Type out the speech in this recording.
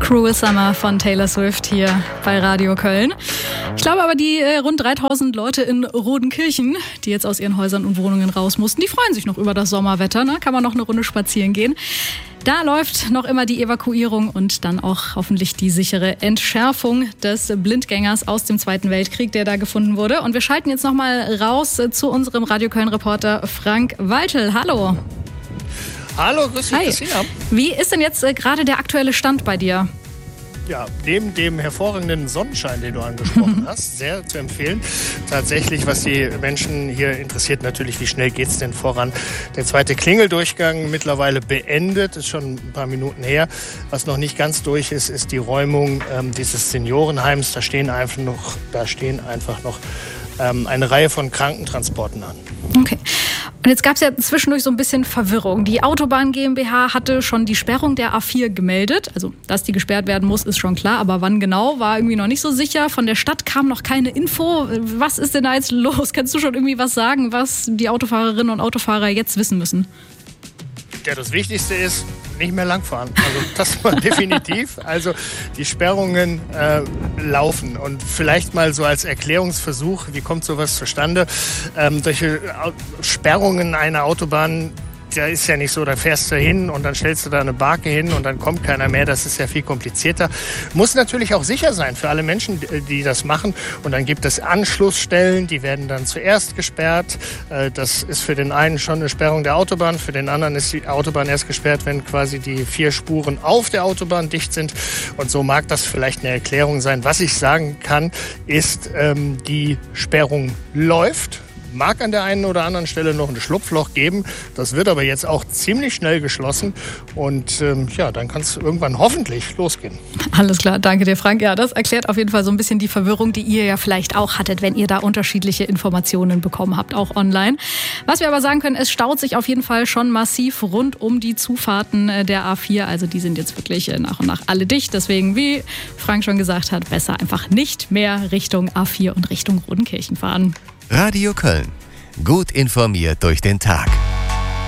Cruel Summer von Taylor Swift hier bei Radio Köln. Ich glaube aber, die rund 3000 Leute in Rodenkirchen, die jetzt aus ihren Häusern und Wohnungen raus mussten, die freuen sich noch über das Sommerwetter. Ne? Kann man noch eine Runde spazieren gehen. Da läuft noch immer die Evakuierung und dann auch hoffentlich die sichere Entschärfung des Blindgängers aus dem Zweiten Weltkrieg, der da gefunden wurde. Und wir schalten jetzt nochmal raus zu unserem Radio Köln-Reporter Frank Waltel. Hallo. Hallo, grüß dich, Christina. Wie ist denn jetzt gerade der aktuelle Stand bei dir? Ja, neben dem hervorragenden Sonnenschein, den du angesprochen hast, sehr zu empfehlen. Tatsächlich, was die Menschen hier interessiert, natürlich, wie schnell geht's denn voran? Der zweite Klingeldurchgang mittlerweile beendet, ist schon ein paar Minuten her. Was noch nicht ganz durch ist, ist die Räumung dieses Seniorenheims. Da stehen einfach noch eine Reihe von Krankentransporten an. Okay. Und jetzt gab es ja zwischendurch so ein bisschen Verwirrung. Die Autobahn GmbH hatte schon die Sperrung der A4 gemeldet. Also, dass die gesperrt werden muss, ist schon klar. Aber wann genau, war irgendwie noch nicht so sicher. Von der Stadt kam noch keine Info. Was ist denn da jetzt los? Kannst du schon irgendwie was sagen, was die Autofahrerinnen und Autofahrer jetzt wissen müssen? Ja, das Wichtigste ist, nicht mehr langfahren. Also das war definitiv. Also die Sperrungen laufen. Und vielleicht mal so als Erklärungsversuch, wie kommt sowas zustande? Solche Sperrungen einer Autobahn, da ist ja nicht so, da fährst du hin und dann stellst du da eine Barke hin und dann kommt keiner mehr. Das ist ja viel komplizierter. Muss natürlich auch sicher sein für alle Menschen, die das machen. Und dann gibt es Anschlussstellen, die werden dann zuerst gesperrt. Das ist für den einen schon eine Sperrung der Autobahn. Für den anderen ist die Autobahn erst gesperrt, wenn quasi die 4 Spuren auf der Autobahn dicht sind. Und so mag das vielleicht eine Erklärung sein. Was ich sagen kann, ist, die Sperrung läuft. Mag an der einen oder anderen Stelle noch ein Schlupfloch geben. Das wird aber jetzt auch ziemlich schnell geschlossen. Und dann kann es irgendwann hoffentlich losgehen. Alles klar, danke dir, Frank. Ja, das erklärt auf jeden Fall so ein bisschen die Verwirrung, die ihr ja vielleicht auch hattet, wenn ihr da unterschiedliche Informationen bekommen habt, auch online. Was wir aber sagen können, es staut sich auf jeden Fall schon massiv rund um die Zufahrten der A4. Also die sind jetzt wirklich nach und nach alle dicht. Deswegen, wie Frank schon gesagt hat, besser einfach nicht mehr Richtung A4 und Richtung Rodenkirchen fahren. Radio Köln. Gut informiert durch den Tag.